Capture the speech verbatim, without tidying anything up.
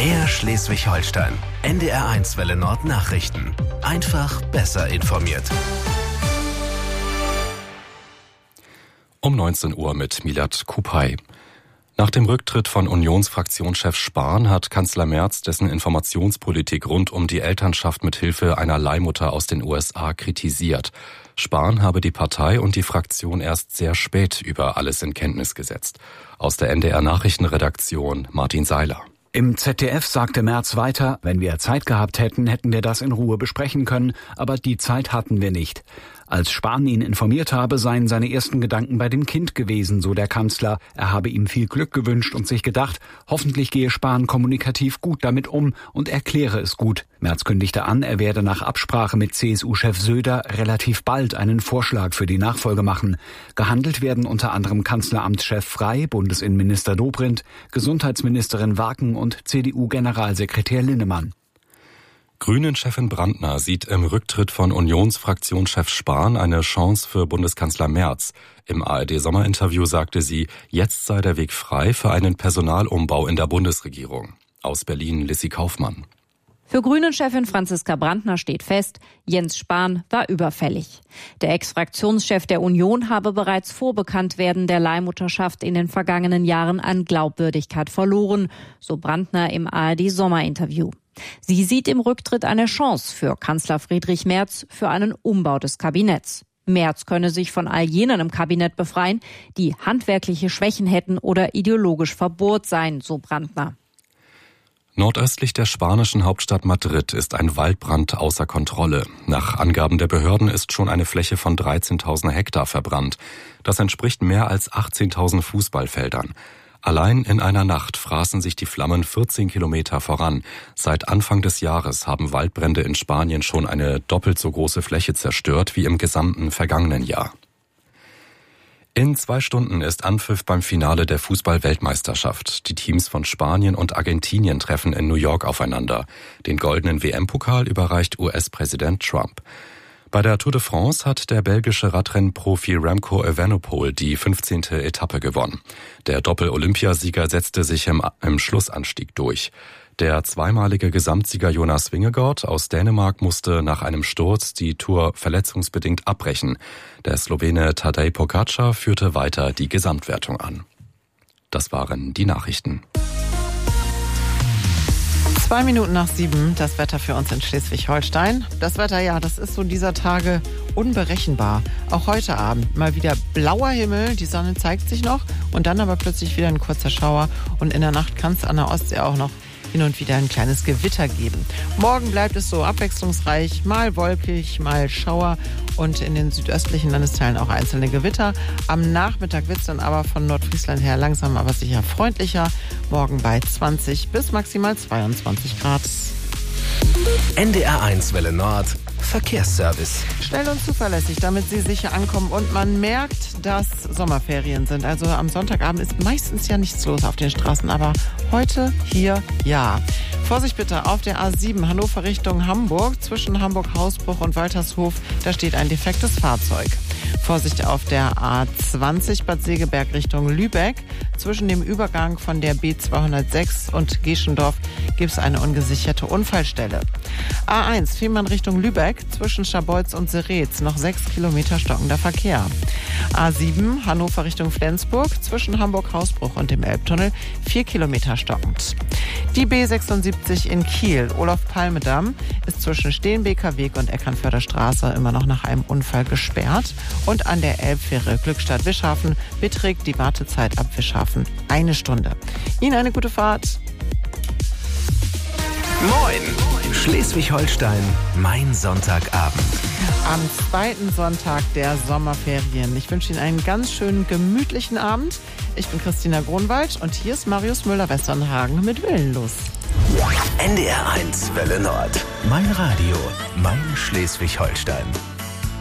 Mehr Schleswig-Holstein. N D R eins Welle Nord Nachrichten. Einfach besser informiert. Um neunzehn Uhr mit Milad Kupay. Nach dem Rücktritt von Unionsfraktionschef Spahn hat Kanzler Merz dessen Informationspolitik rund um die Elternschaft mit Hilfe einer Leihmutter aus den U S A kritisiert. Spahn habe die Partei und die Fraktion erst sehr spät über alles in Kenntnis gesetzt. Aus der N D R-Nachrichtenredaktion Martin Seiler. Im Z D F sagte Merz weiter, wenn wir Zeit gehabt hätten, hätten wir das in Ruhe besprechen können, aber die Zeit hatten wir nicht. Als Spahn ihn informiert habe, seien seine ersten Gedanken bei dem Kind gewesen, so der Kanzler. Er habe ihm viel Glück gewünscht und sich gedacht, hoffentlich gehe Spahn kommunikativ gut damit um und erkläre es gut. Merz kündigte an, er werde nach Absprache mit C S U-Chef Söder relativ bald einen Vorschlag für die Nachfolge machen. Gehandelt werden unter anderem Kanzleramtschef Frey, Bundesinnenminister Dobrindt, Gesundheitsministerin Waken und C D U-Generalsekretär Linnemann. Grünen-Chefin Brandner sieht im Rücktritt von Unionsfraktionschef Spahn eine Chance für Bundeskanzler Merz. Im A R D-Sommerinterview sagte sie, jetzt sei der Weg frei für einen Personalumbau in der Bundesregierung. Aus Berlin Lissy Kaufmann. Für Grünen-Chefin Franziska Brandner steht fest, Jens Spahn war überfällig. Der Ex-Fraktionschef der Union habe bereits vor Bekanntwerden der Leihmutterschaft in den vergangenen Jahren an Glaubwürdigkeit verloren, so Brandner im A R D-Sommerinterview. Sie sieht im Rücktritt eine Chance für Kanzler Friedrich Merz für einen Umbau des Kabinetts. Merz könne sich von all jenen im Kabinett befreien, die handwerkliche Schwächen hätten oder ideologisch verbohrt seien, so Brandner. Nordöstlich der spanischen Hauptstadt Madrid ist ein Waldbrand außer Kontrolle. Nach Angaben der Behörden ist schon eine Fläche von dreizehntausend Hektar verbrannt. Das entspricht mehr als achtzehntausend Fußballfeldern. Allein in einer Nacht fraßen sich die Flammen vierzehn Kilometer voran. Seit Anfang des Jahres haben Waldbrände in Spanien schon eine doppelt so große Fläche zerstört wie im gesamten vergangenen Jahr. In zwei Stunden ist Anpfiff beim Finale der Fußball-Weltmeisterschaft. Die Teams von Spanien und Argentinien treffen in New York aufeinander. Den goldenen W M-Pokal überreicht U S-Präsident Trump. Bei der Tour de France hat der belgische Radrennprofi Remco Evenepoel die fünfzehnte Etappe gewonnen. Der Doppel-Olympiasieger setzte sich im, im Schlussanstieg durch. Der zweimalige Gesamtsieger Jonas Vingegaard aus Dänemark musste nach einem Sturz die Tour verletzungsbedingt abbrechen. Der Slowene Tadej Pogačar führte weiter die Gesamtwertung an. Das waren die Nachrichten. Zwei Minuten nach sieben, das Wetter für uns in Schleswig-Holstein. Das Wetter, ja, das ist so dieser Tage unberechenbar. Auch heute Abend mal wieder blauer Himmel, die Sonne zeigt sich noch und dann aber plötzlich wieder ein kurzer Schauer. Und in der Nacht kann es an der Ostsee auch noch hin und wieder ein kleines Gewitter geben. Morgen bleibt es so abwechslungsreich, mal wolkig, mal Schauer und in den südöstlichen Landesteilen auch einzelne Gewitter. Am Nachmittag wird es dann aber von Nordfriesland her langsam, aber sicher freundlicher. Morgen bei zwanzig bis maximal zweiundzwanzig Grad. N D R eins Welle Nord Verkehrsservice. Schnell und zuverlässig, damit Sie sicher ankommen und man merkt, dass Sommerferien sind. Also am Sonntagabend ist meistens ja nichts los auf den Straßen, aber heute hier ja. Vorsicht bitte auf der A sieben Hannover Richtung Hamburg zwischen Hamburg-Hausbruch und Waltershof, da steht ein defektes Fahrzeug. Vorsicht auf der A zwanzig Bad Segeberg Richtung Lübeck. Zwischen dem Übergang von der B zweihundertsechs und Geschendorf gibt es eine ungesicherte Unfallstelle. A eins Fehmarn Richtung Lübeck zwischen Scharbeutz und Seretz noch sechs Kilometer stockender Verkehr. A sieben Hannover Richtung Flensburg zwischen Hamburg-Hausbruch und dem Elbtunnel vier Kilometer stockend. Die B sechsundsiebzig in Kiel, Olof-Palme-Damm, ist zwischen Steenbeker Weg und Eckernförder Straße immer noch nach einem Unfall gesperrt. Und an der Elbfähre Glückstadt-Wischhafen beträgt die Wartezeit ab Wischhafen eine Stunde. Ihnen eine gute Fahrt. Moin! Schleswig-Holstein, mein Sonntagabend. Am zweiten Sonntag der Sommerferien. Ich wünsche Ihnen einen ganz schönen, gemütlichen Abend. Ich bin Christina Gronwald und hier ist Marius Müller-Westernhagen mit Willenlos. N D R eins Welle Nord. Mein Radio, mein Schleswig-Holstein.